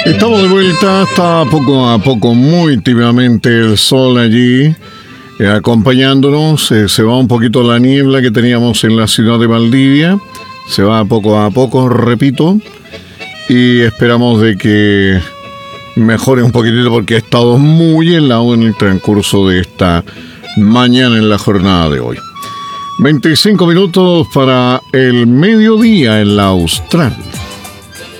Estamos de vuelta, está poco a poco, muy tímidamente el sol allí acompañándonos. Se va un poquito la niebla que teníamos en la ciudad de Valdivia, se va poco a poco, repito, y esperamos de que mejore un poquitito porque ha estado muy helado en el transcurso de esta mañana en la jornada de hoy. 25 minutos para el mediodía en la Austral.